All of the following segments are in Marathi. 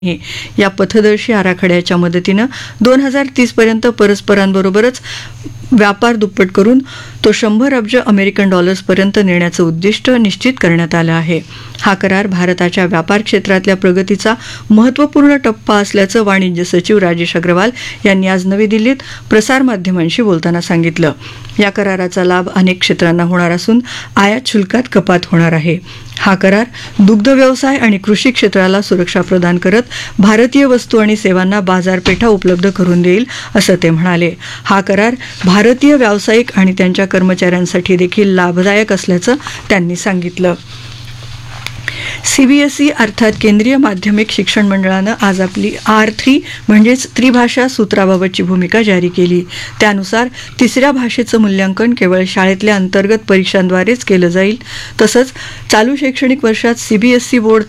या पथदर्शी आराखड्याच्या मदतीनं 2030 पर्यंत परस्परांबरोबरच व्यापार दुप्पट करून तो 100 अब्ज अमेरिकन डॉलर्सपर्यंत नेण्याचं उद्दिष्ट निश्चित करण्यात आलं आहे. हा करार भारताच्या व्यापार क्षेत्रातल्या प्रगतीचा महत्त्वपूर्ण टप्पा असल्याचं वाणिज्य सचिव राजेश अग्रवाल यांनी आज नवी दिल्लीत प्रसारमाध्यमांशी बोलताना सांगितलं. या कराराचा लाभ अनेक क्षेत्रांना होणार असून आयात शुल्कात कपात होणार आहे. हा करार दुग्ध व्यवसाय आणि कृषी क्षेत्राला सुरक्षा प्रदान करत भारतीय वस्तू आणि सेवांना बाजारपेठा उपलब्ध करून देईल असं ते म्हणाले. हा करार भारतीय व्यावसायिक आणि त्यांच्या कर्मचाऱ्यांसाठी देखील लाभदायक असल्याचं त्यांनी सांगितलं. सीबीएसई अर्थात केंद्रीय माध्यमिक शिक्षण मंडळानं आज आपली R3 म्हणजेच त्रिभाषा सूत्राबाबतची भूमिका जारी केली. त्यानुसार तिसऱ्या भाषेचं मूल्यांकन केवळ शाळेतल्या अंतर्गत परीक्षांद्वारेच केलं जाईल. तसंच चालू शैक्षणिक वर्षात सीबीएसई बोर्ड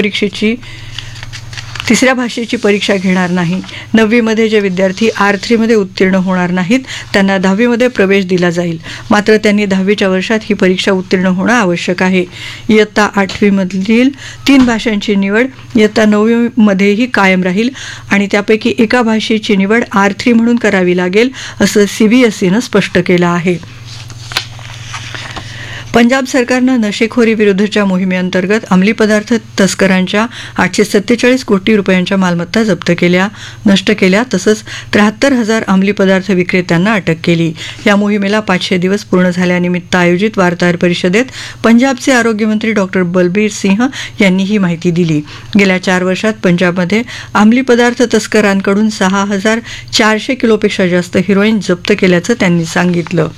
तिसऱ्या भाषेची परीक्षा घेणार नाही. 9वीमध्ये जे विद्यार्थी R3मध्ये उत्तीर्ण होणार नाहीत त्यांना 10वीमध्ये प्रवेश दिला जाईल. मात्र त्यांनी 10वीच्या वर्षात ही परीक्षा उत्तीर्ण होणं आवश्यक आहे. इयत्ता 8वीमधील 3 भाषांची निवड इयत्ता 9वीमध्येही कायम राहील आणि त्यापैकी एका भाषेची निवड R3 म्हणून करावी लागेल असं सीबीएसईनं स्पष्ट केलं आहे. पंजाब सरकारनं नशेखोरी विरुद्धच्या मोहिमेअंतर्गत अंमली पदार्थ तस्करांच्या 847 कोटी रुपयांच्या मालमत्ता जप्त केल्या, नष्ट केल्या. तसंच 73,000 अंमली पदार्थ विक्रेत्यांना अटक केली. या मोहिमेला 500 दिवस पूर्ण झाल्यानिमित्त आयोजित वार्ताहर परिषदेत पंजाबचे आरोग्यमंत्री डॉक्टर बलबीर सिंह यांनी ही माहिती दिली. गेल्या 4 वर्षात पंजाबमध्ये अंमली पदार्थ तस्करांकडून 6,400 किलोपेक्षा जास्त हिरोईन जप्त केल्याचं त्यांनी सांगितलं.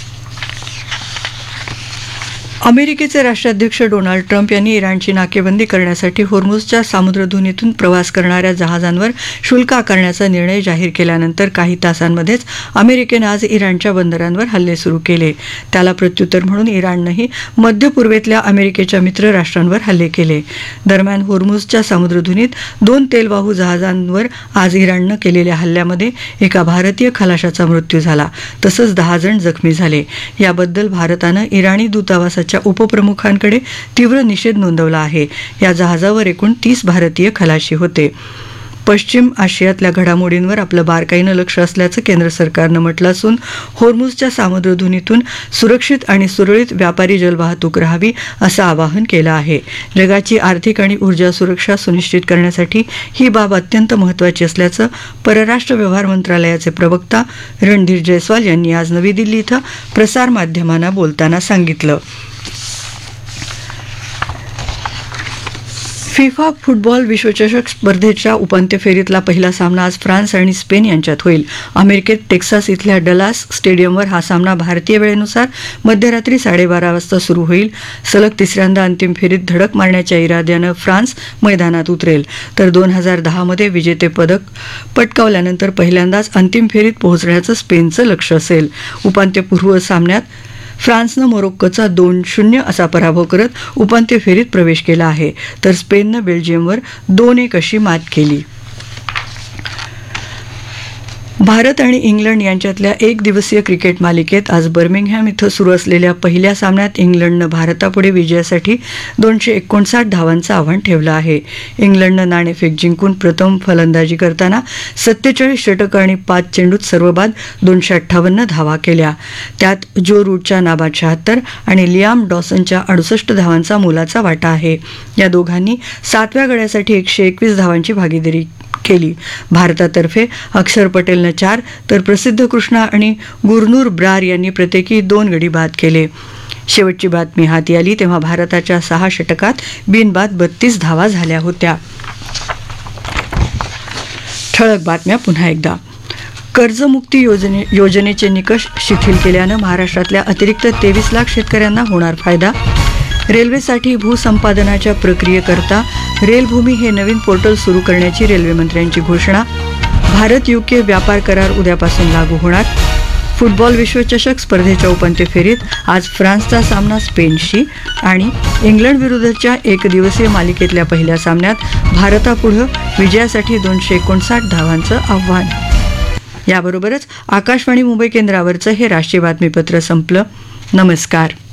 अमेरिकेचे राष्ट्राध्यक्ष डोनाल्ड ट्रम्प यांनी इराणची नाकेबंदी करण्यासाठी होर्मुझच्या सामुद्रधुनीतून प्रवास करणाऱ्या जहाजांवर शुल्क आकारण्याचा निर्णय जाहीर केल्यानंतर काही तासांमध्येच अमेरिकेनं आज इराणच्या बंदरांवर हल्ले सुरू केले. त्याला प्रत्युत्तर म्हणून इराणनंही मध्य पूर्वेतल्या अमेरिकेच्या मित्र राष्ट्रांवर हल्ले केले. दरम्यान होर्मुझच्या सामुद्रधुनीत 2 तेलवाहू जहाजांवर आज इराणनं केलेल्या हल्ल्यामध्ये एका भारतीय खलाशाचा मृत्यू झाला. तसंच 10 जण जखमी झाले. याबद्दल भारतानं इराणी दूतावासाच्या उपप्रमुखांकडे तीव्र निषेध नोंदवला आहे. या जहाजावर एकूण 30 भारतीय खलाशी होते. पश्चिम आशियातल्या घडामोडींवर आपलं बारकाईनं लक्ष असल्याचं केंद्र सरकारनं म्हटलं असून होर्मुझच्या सामुद्रधुनीतून सुरक्षित आणि सुरळीत व्यापारी जलवाहतूक राहावी असं आवाहन केलं आहे. जगाची आर्थिक आणि ऊर्जा सुरक्षा सुनिश्चित करण्यासाठी ही बाब अत्यंत महत्त्वाची असल्याचं परराष्ट्र व्यवहार मंत्रालयाचे प्रवक्ता रणधीर जयस्वाल यांनी आज नवी दिल्ली इथं प्रसारमाध्यमांना बोलताना सांगितलं. फिफा फुटबॉल विश्वचषक स्पर्धेच्या उपांत्य फेरीतला पहिला सामना आज फ्रान्स आणि स्पेन यांच्यात होईल. अमेरिकेत टेक्सास इथल्या डलास स्टेडियमवर हा सामना भारतीय वेळेनुसार मध्यरात्री 12:30 वाजता सुरू होईल. सलग तिसऱ्यांदा अंतिम फेरीत धडक मारण्याच्या इराद्यानं फ्रान्स मैदानात उतरेल. तर 2010मध्ये विजेतेपद पटकावल्यानंतर पहिल्यांदाच अंतिम फेरीत पोहोचण्याचं स्पेनचं लक्ष असेल. उपांत्यपूर्व सामन्यात फ्रान्सनं मोरोक्कोचा 2-0 असा पराभव करत उपांत्य फेरीत प्रवेश केला आहे. तर स्पेननं बेल्जियमवर 2-1 अशी मात केली. भारत आणि इंग्लंड यांच्यातल्या एकदिवसीय क्रिकेट मालिकेत आज बर्मिंगहॅम इथं सुरू असलेल्या पहिल्या सामन्यात इंग्लंडनं भारतापुढे विजयासाठी 259 धावांचं आव्हान ठेवलं आहे. इंग्लंडनं नाणेफेक जिंकून प्रथम फलंदाजी करताना 47 षटकं आणि 5 चेंडूत सर्वबाद 258 धावा केल्या. त्यात जो रूटच्या नाबाद 76 आणि लियाम डॉसनच्या 68 धावांचा मोलाचा वाटा आहे. या दोघांनी 7व्या गड्यासाठी 121 धावांची भागीदारी केली. भारतातर्फे अक्षर पटेलनं 4 तर प्रसिद्ध कृष्णा आणि गुरनूर ब्रार यांनी प्रत्येकी 2 गडी बाद केले. शेवटची बातमी हाती आली तेव्हा भारताच्या 6 षटकात बिनबाद 32 धावा झाल्या होत्या. ठळक बातम्या पुन्हा एकदा. कर्जमुक्ती योजनेचे निकष शिथिल केल्यानं महाराष्ट्रातल्या अतिरिक्त 23 लाख शेतकऱ्यांना होणार फायदा. रेल्वेसाठी भूसंपादनाच्या प्रक्रियेकरता रेलभूमी हे नवीन पोर्टल सुरू करण्याची रेल्वेमंत्र्यांची घोषणा. भारत UK व्यापार करार उद्यापासून लागू होणार. फुटबॉल विश्वचषक स्पर्धेच्या उपांत्य फेरीत आज फ्रान्सचा सामना स्पेनशी आणि इंग्लंड विरुद्धच्या एकदिवसीय मालिकेतल्या पहिल्या सामन्यात भारतापुढं विजयासाठी 259 धावांचं आव्हान. याबरोबरच आकाशवाणी मुंबई केंद्रावरचं हे राष्ट्रीय बातमीपत्र संपलं. नमस्कार.